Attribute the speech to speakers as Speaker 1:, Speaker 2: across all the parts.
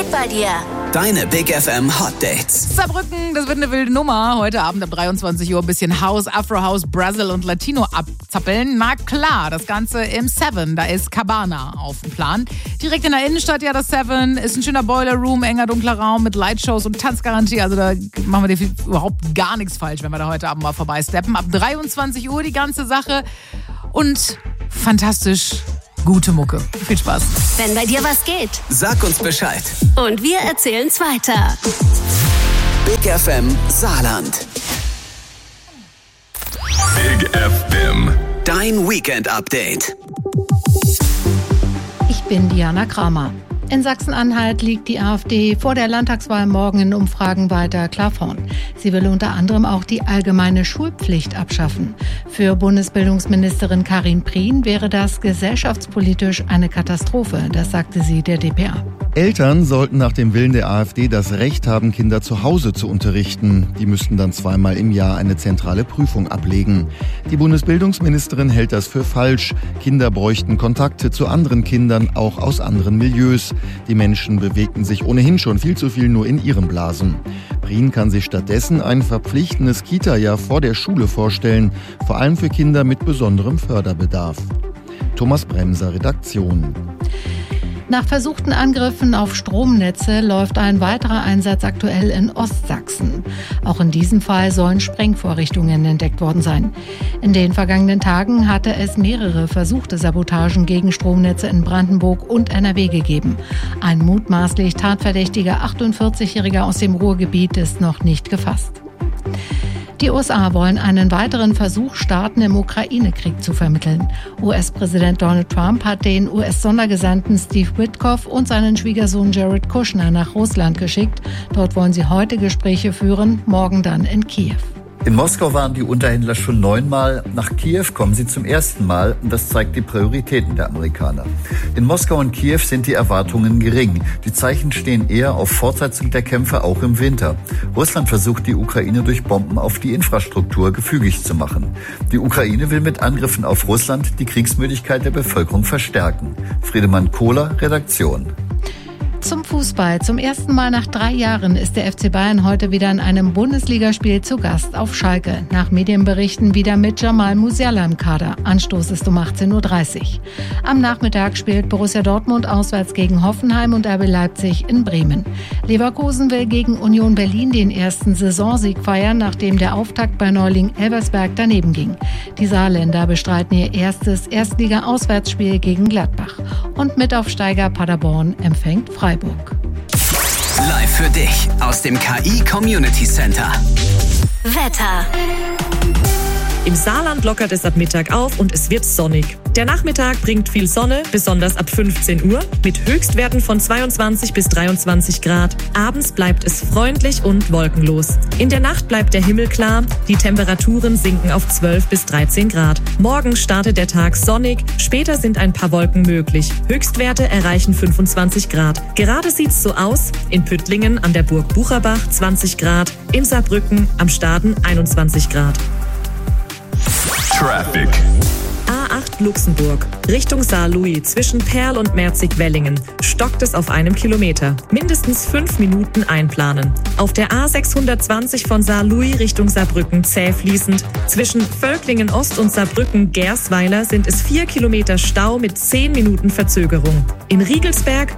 Speaker 1: geht bei dir?
Speaker 2: Deine Big FM Hot Dates.
Speaker 3: Saarbrücken, das wird eine wilde Nummer. Heute Abend ab 23 Uhr ein bisschen House, Afro House, Brazil und Latino abzappeln. Na klar, das Ganze im Seven. Da ist Cabana auf dem Plan. Direkt in der Innenstadt, ja, das Seven. Ist ein schöner Boiler Room, enger, dunkler Raum mit Lightshows und Tanzgarantie. Also da machen wir überhaupt gar nichts falsch, wenn wir da heute Abend mal vorbeisteppen. Ab 23 Uhr die ganze Sache. Und fantastisch gute Mucke. Viel Spaß.
Speaker 1: Wenn bei dir was geht,
Speaker 2: Sag uns Bescheid.
Speaker 1: und wir erzählen's weiter.
Speaker 2: Big FM Saarland.
Speaker 4: Big FM.
Speaker 2: Dein Weekend-Update.
Speaker 5: Ich bin Diana Kramer. In Sachsen-Anhalt liegt die AfD vor der Landtagswahl morgen in Umfragen weiter klar vorn. Sie will unter anderem auch die allgemeine Schulpflicht abschaffen. Für Bundesbildungsministerin Karin Prien wäre das gesellschaftspolitisch eine Katastrophe, das sagte sie der dpa.
Speaker 6: Eltern sollten nach dem Willen der AfD das Recht haben, Kinder zu Hause zu unterrichten. Die müssten dann 2-mal im Jahr eine zentrale Prüfung ablegen. Die Bundesbildungsministerin hält das für falsch. Kinder bräuchten Kontakte zu anderen Kindern, auch aus anderen Milieus. Die Menschen bewegten sich ohnehin schon viel zu viel nur in ihren Blasen. Prien kann sich stattdessen ein verpflichtendes Kita-Jahr vor der Schule vorstellen, vor allem für Kinder mit besonderem Förderbedarf. Thomas Bremser, Redaktion.
Speaker 5: Nach versuchten Angriffen auf Stromnetze läuft ein weiterer Einsatz aktuell in Ostsachsen. Auch in diesem Fall sollen Sprengvorrichtungen entdeckt worden sein. In den vergangenen Tagen hatte es mehrere versuchte Sabotagen gegen Stromnetze in Brandenburg und NRW gegeben. Ein mutmaßlich tatverdächtiger 48-Jähriger aus dem Ruhrgebiet ist noch nicht gefasst. Die USA wollen einen weiteren Versuch starten, im Ukraine-Krieg zu vermitteln. US-Präsident Donald Trump hat den US-Sondergesandten Steve Witkoff und seinen Schwiegersohn Jared Kushner nach Russland geschickt. Dort wollen sie heute Gespräche führen, morgen dann in Kiew.
Speaker 7: In Moskau waren die Unterhändler schon 9-mal, nach Kiew kommen sie zum ersten Mal und das zeigt die Prioritäten der Amerikaner. In Moskau und Kiew sind die Erwartungen gering. Die Zeichen stehen eher auf Fortsetzung der Kämpfe auch im Winter. Russland versucht die Ukraine durch Bomben auf die Infrastruktur gefügig zu machen. Die Ukraine will mit Angriffen auf Russland die Kriegsmüdigkeit der Bevölkerung verstärken. Friedemann Kohler, Redaktion.
Speaker 5: Zum Fußball. Zum ersten Mal nach 3 Jahren ist der FC Bayern heute wieder in einem Bundesligaspiel zu Gast auf Schalke. Nach Medienberichten wieder mit Jamal Musiala im Kader. Anstoß ist um 18.30 Uhr. Am Nachmittag spielt Borussia Dortmund auswärts gegen Hoffenheim und RB Leipzig in Bremen. Leverkusen will gegen Union Berlin den ersten Saisonsieg feiern, nachdem der Auftakt bei Neuling Elversberg daneben ging. Die Saarländer bestreiten ihr erstes Erstliga-Auswärtsspiel gegen Gladbach. Und Mitaufsteiger Paderborn empfängt Freiburg.
Speaker 2: Live für dich aus dem KI Community Center.
Speaker 1: Wetter.
Speaker 8: Im Saarland lockert es ab Mittag auf und es wird sonnig. Der Nachmittag bringt viel Sonne, besonders ab 15 Uhr, mit Höchstwerten von 22 bis 23 Grad. Abends bleibt es freundlich und wolkenlos. In der Nacht bleibt der Himmel klar, die Temperaturen sinken auf 12 bis 13 Grad. Morgen startet der Tag sonnig, später sind ein paar Wolken möglich. Höchstwerte erreichen 25 Grad. Gerade sieht's so aus, in Püttlingen an der Burg Bucherbach 20 Grad, in Saarbrücken am Staden 21 Grad.
Speaker 4: Traffic.
Speaker 8: A8 Luxemburg, Richtung Saarlouis zwischen Perl und Merzig-Wellingen. Stockt es auf 1 Kilometer. Mindestens 5 Minuten einplanen. Auf der A620 von Saarlouis Richtung Saarbrücken zäh fließend. Zwischen Völklingen Ost und Saarbrücken-Gersweiler sind es 4 Kilometer Stau mit 10 Minuten Verzögerung. In Riegelsberg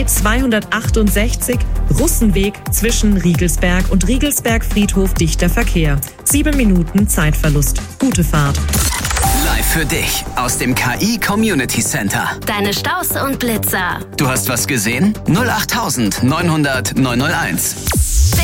Speaker 8: B268 Russenweg zwischen Riegelsberg und Riegelsberg-Friedhof dichter Verkehr. 7 Minuten Zeitverlust. Gute Fahrt.
Speaker 2: Live für dich aus dem KI Community Center.
Speaker 1: Deine Staus und Blitzer.
Speaker 2: Du hast was gesehen? 08900 901.